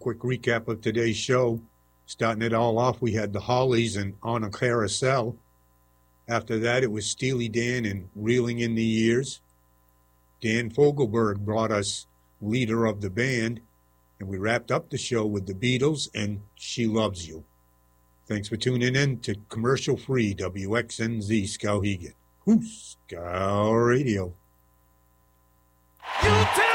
quick recap of today's show. Starting it all off, we had the Hollies and On a Carousel. After that, it was Steely Dan and Reeling in the Years. Dan Fogelberg brought us Leader of the Band, and we wrapped up the show with the Beatles and She Loves You. Thanks for tuning in to commercial-free WXNZ Skowhegan. Scow Radio. You tell